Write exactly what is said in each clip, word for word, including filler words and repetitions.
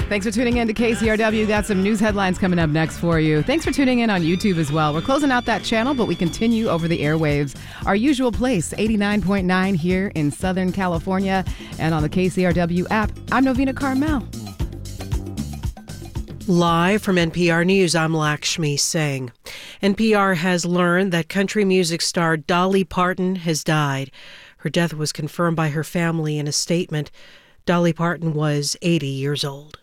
Thanks for tuning in to K C R W. Got some news headlines coming up next for you. Thanks for tuning in on YouTube as well. We're closing out that channel, but we continue over the airwaves. Our usual place, eighty-nine point nine here in Southern California and on the K C R W app. I'm Novena Carmel. Live from N P R News, I'm Lakshmi Singh. N P R has learned that country music star Dolly Parton has died. Her death was confirmed by her family in a statement. Dolly Parton was eighty years old.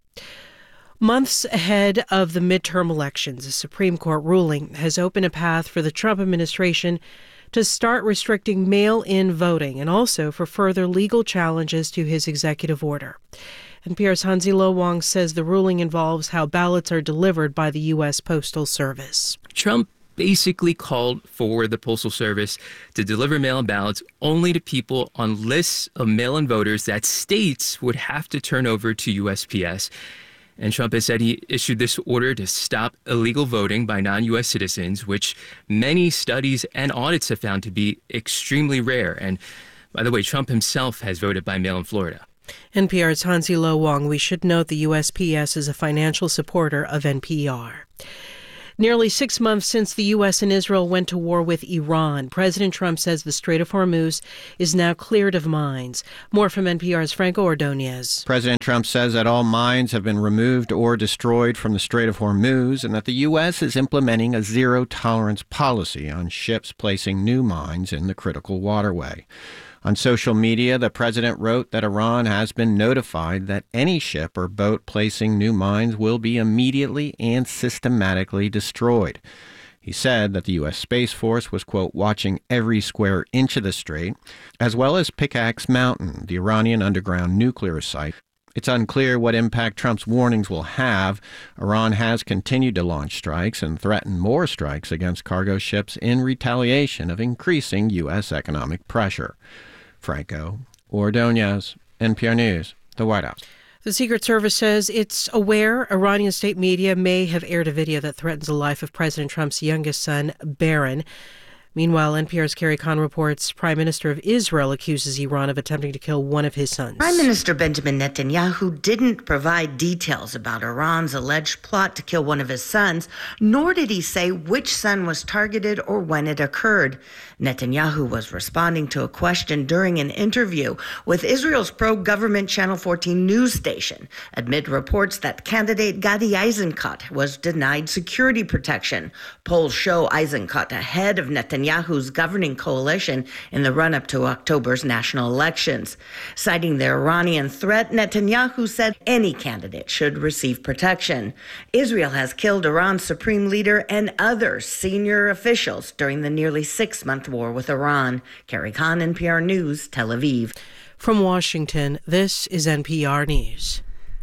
Months ahead of the midterm elections, a Supreme Court ruling has opened a path for the Trump administration to start restricting mail-in voting and also for further legal challenges to his executive order. N P R's Hansi Lo Wang says the ruling involves how ballots are delivered by the U S Postal Service. Trump basically called for the Postal Service to deliver mail-in ballots only to people on lists of mail-in voters that states would have to turn over to U S P S. And Trump has said he issued this order to stop illegal voting by non-U S citizens, which many studies and audits have found to be extremely rare. And by the way, Trump himself has voted by mail in Florida. N P R's Hansi Lo Wang. We should note the U S P S is a financial supporter of N P R. Nearly six months since the U S and Israel went to war with Iran, President Trump says the Strait of Hormuz is now cleared of mines. More from N P R's Franco Ordonez. President Trump says that all mines have been removed or destroyed from the Strait of Hormuz and that the U S is implementing a zero-tolerance policy on ships placing new mines in the critical waterway. On social media, the president wrote that Iran has been notified that any ship or boat placing new mines will be immediately and systematically destroyed. He said that the U S Space Force was, quote, watching every square inch of the strait, as well as Pickaxe Mountain, the Iranian underground nuclear site. It's unclear what impact Trump's warnings will have. Iran has continued to launch strikes and threaten more strikes against cargo ships in retaliation of increasing U S economic pressure. Franco Ordonez, N P R News, the White House. The Secret Service says it's aware Iranian state media may have aired a video that threatens the life of President Trump's youngest son, Barron. Meanwhile, N P R's Carrie Kahn reports Prime Minister of Israel accuses Iran of attempting to kill one of his sons. Prime Minister Benjamin Netanyahu didn't provide details about Iran's alleged plot to kill one of his sons, nor did he say which son was targeted or when it occurred. Netanyahu was responding to a question during an interview with Israel's pro-government Channel fourteen news station amid reports that candidate Gadi Eisenkot was denied security protection. Polls show Eisenkot ahead of Netanyahu's governing coalition in the run-up to October's national elections. Citing the Iranian threat, Netanyahu said any candidate should receive protection. Israel has killed Iran's supreme leader and other senior officials during the nearly six-month war with Iran. Carrie Kahn, N P R News, Tel Aviv. From Washington, this is N P R News.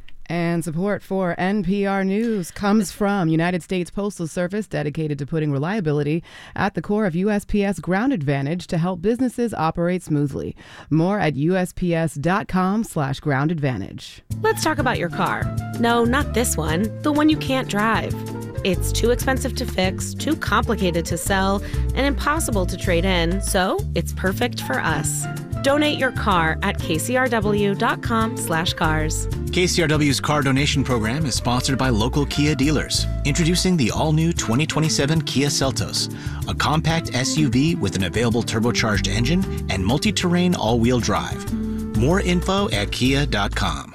And support for N P R News comes from United States Postal Service, dedicated to putting reliability at the core of U S P S Ground Advantage to help businesses operate smoothly. More at U S P S dot com slash ground advantage. Let's talk about your car. No, not this one, the one you can't drive. It's too expensive to fix, too complicated to sell, and impossible to trade in, so it's perfect for us. Donate your car at K C R W dot com slash cars. K C R W's car donation program is sponsored by local Kia dealers. Introducing the all-new twenty twenty-seven Kia Seltos, a compact S U V with an available turbocharged engine and multi-terrain all-wheel drive. More info at kia dot com.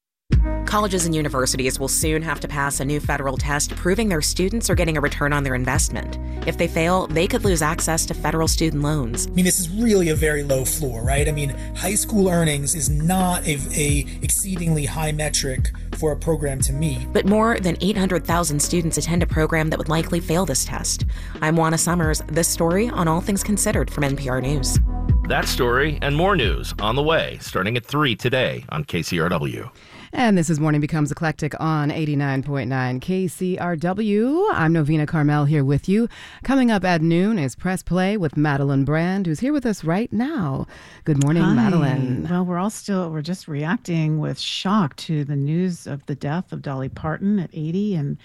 Colleges and universities will soon have to pass a new federal test proving their students are getting a return on their investment. If they fail, they could lose access to federal student loans. I mean, this is really a very low floor, right? I mean, high school earnings is not a, a exceedingly high metric for a program to meet. But more than eight hundred thousand students attend a program that would likely fail this test. I'm Juana Summers. This story on All Things Considered from N P R News. That story and more news on the way, starting at three today on K C R W. And this is Morning Becomes Eclectic on eighty-nine point nine K C R W. I'm Novena Carmel here with you. Coming up at noon is Press Play with Madeline Brand, who's here with us right now. Good morning, Hi. Madeline. Well, we're all still, we're just reacting with shock to the news of the death of Dolly Parton at eighty. And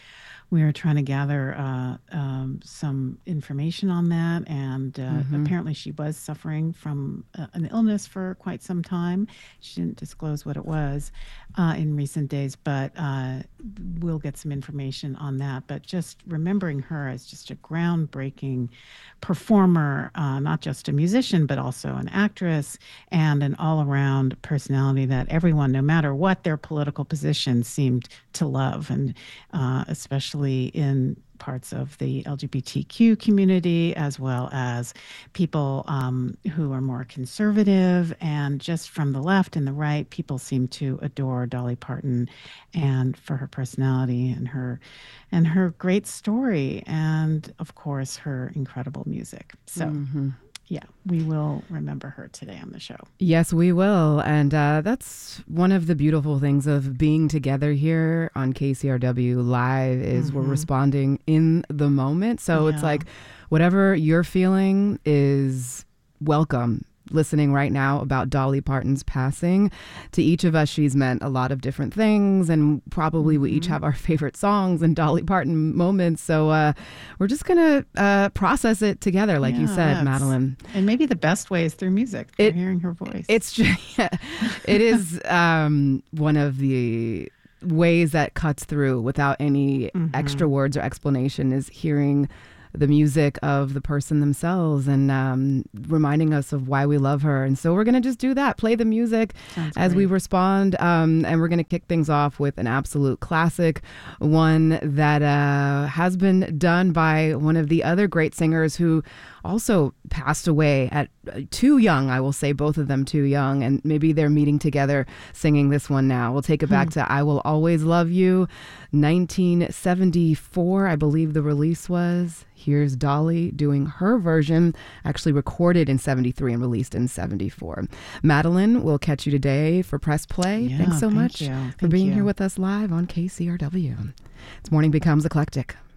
we are trying to gather uh, um, some information on that. And uh, Mm-hmm. apparently she was suffering from uh, an illness for quite some time. She didn't disclose what it was uh, in recent days, but uh, we'll get some information on that. But just remembering her as just a groundbreaking performer, uh, not just a musician, but also an actress and an all-around personality that everyone, no matter what their political position, seemed to love, and uh, especially in parts of the L G B T Q community, as well as people um, who are more conservative, and just from the left and the right, people seem to adore Dolly Parton, and for her personality and her and her great story, and of course her incredible music. So. Mm-hmm. Yeah, we will remember her today on the show. Yes, we will. And uh, that's one of the beautiful things of being together here on K C R W Live is Mm-hmm. we're responding in the moment. So it's Yeah. like whatever you're feeling is welcome. Listening right now about Dolly Parton's passing. To each of us, she's meant a lot of different things, and probably we each have our favorite songs and Dolly Parton moments. So uh, we're just going to uh, process it together, like you Yeah, said, that's- Madeline. And maybe the best way is through music, through It- hearing her voice. It's just, yeah, it is um, one of the ways that cuts through without any Mhm. extra words or explanation is hearing the music of the person themselves and um, reminding us of why we love her. And so we're going to just do that, play the music Sounds as we great. respond. Um, and we're going to kick things off with an absolute classic, one that uh, has been done by one of the other great singers who also passed away at uh, too young. I will say both of them too young, and maybe they're meeting together singing this one now. We'll take it back to I Will Always Love You, nineteen seventy-four, I believe the release was. Here's Dolly doing her version, actually recorded in seventy-three and released in seventy-four. Madeline, we'll catch you today for Press Play. Yeah, Thanks so thank much you. for Thank being you. here with us live on K C R W. It's Morning Becomes Eclectic.